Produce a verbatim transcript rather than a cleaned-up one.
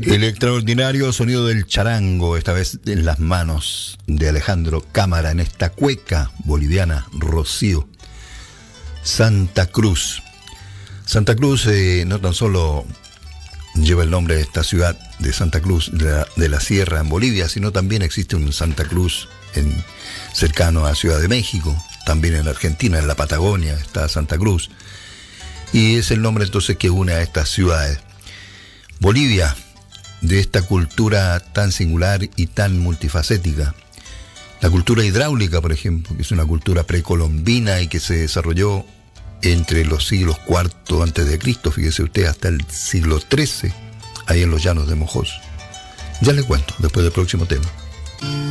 El extraordinario sonido del charango, esta vez en las manos de Alejandro Cámara, en esta cueca boliviana, Rocío. Santa Cruz. Santa Cruz eh, no tan solo lleva el nombre de esta ciudad de Santa Cruz de la, de la Sierra en Bolivia, sino también existe un Santa Cruz en, cercano a Ciudad de México, también en la Argentina, en la Patagonia está Santa Cruz. Y es el nombre entonces que une a estas ciudades. Bolivia, de esta cultura tan singular y tan multifacética. La cultura hidráulica, por ejemplo, que es una cultura precolombina y que se desarrolló entre los siglos cuarto antes de Cristo, fíjese usted, hasta el siglo trece, ahí en los llanos de Mojós. Ya le cuento, después del próximo tema.